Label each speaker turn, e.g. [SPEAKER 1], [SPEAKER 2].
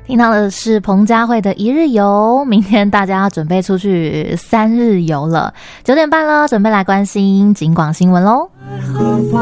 [SPEAKER 1] 听到的是彭佳慧的一日游，明天大家要准备出去3日游了，9点半了，准备来关心警广新闻咯。